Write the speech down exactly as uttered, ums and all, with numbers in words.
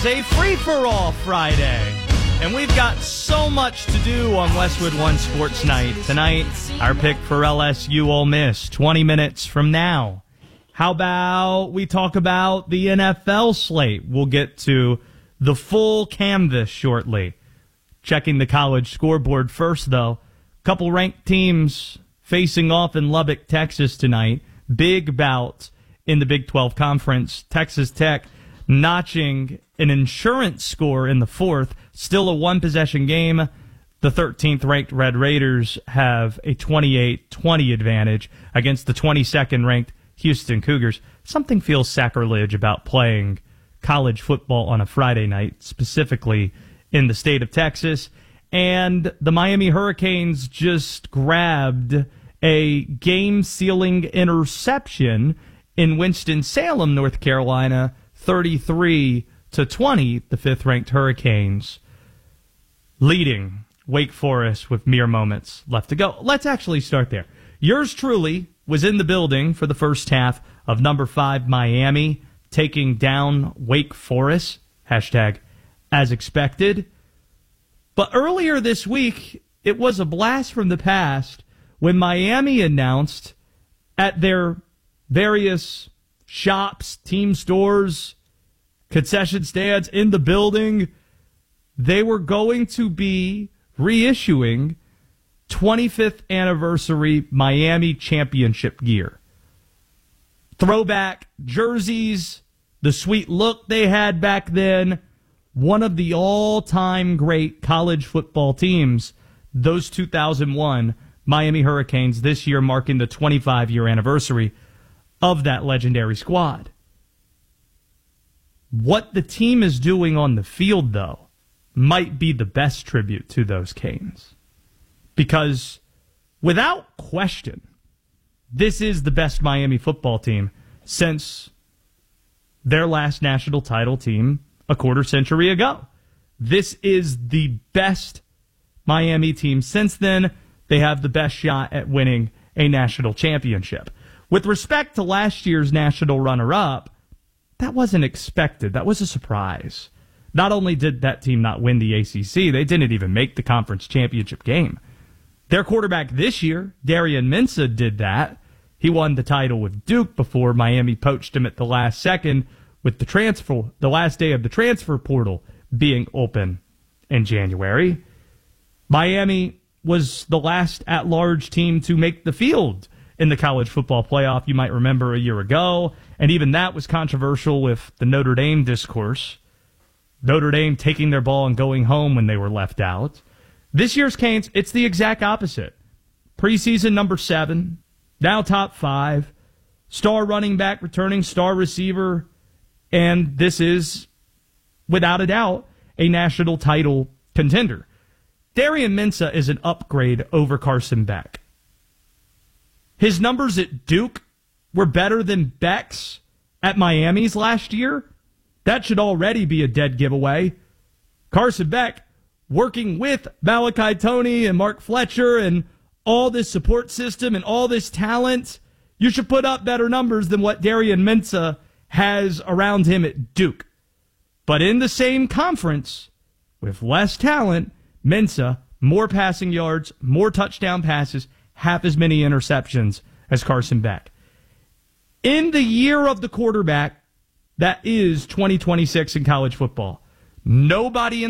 is a free-for-all Friday, and we've got so much to do on Westwood One Sports Night. Tonight, our pick for L S U Ole Miss, twenty minutes from now. How about we talk about the N F L slate? We'll get to the full canvas shortly. Checking the college scoreboard first, though. Couple ranked teams facing off in Lubbock, Texas tonight. Big bout in the Big twelve Conference. Texas Tech notching an insurance score in the fourth. Still a one-possession game. The thirteenth-ranked Red Raiders have a twenty-eight twenty advantage against the twenty-second-ranked Houston Cougars. Something feels sacrilege about playing college football on a Friday night, specifically in the state of Texas. And the Miami Hurricanes just grabbed a game-sealing interception in Winston-Salem, North Carolina, thirty-three to twenty, the fifth-ranked Hurricanes leading Wake Forest with mere moments left to go. Let's actually start there. Yours truly was in the building for the first half of number five Miami taking down Wake Forest, hashtag as expected. But earlier this week, it was a blast from the past when Miami announced at their various shops, team stores, concession stands in the building, they were going to be reissuing twenty-fifth anniversary Miami championship gear. Throwback jerseys, the sweet look they had back then, one of the all-time great college football teams, those two thousand one Miami Hurricanes, this year marking the twenty-five-year anniversary of that legendary squad. What the team is doing on the field, though, might be the best tribute to those Canes. Because, without question, this is the best Miami football team since their last national title team a quarter century ago. This is the best Miami team since then. They have the best shot at winning a national championship. With respect to last year's national runner-up, that wasn't expected. That was a surprise. Not only did that team not win the A C C, they didn't even make the conference championship game. Their quarterback this year, Darian Mensah, did that. He won the title with Duke before Miami poached him at the last second with the transfer, the last day of the transfer portal being open in January. Miami was the last at-large team to make the field in the college football playoff, you might remember, a year ago. And even that was controversial with the Notre Dame discourse. Notre Dame taking their ball and going home when they were left out. This year's Canes, it's the exact opposite. Preseason number seven, now top five, star running back, returning star receiver, and this is, without a doubt, a national title contender. Darian Mensah is an upgrade over Carson Beck. His numbers at Duke were better than Beck's at Miami's last year. That should already be a dead giveaway. Carson Beck, working with Malachi Toney and Mark Fletcher and all this support system and all this talent, you should put up better numbers than what Darian Mensah has around him at Duke. But in the same conference, with less talent, Mensah, more passing yards, more touchdown passes, half as many interceptions as Carson Beck. In the year of the quarterback, that is twenty twenty-six in college football, nobody in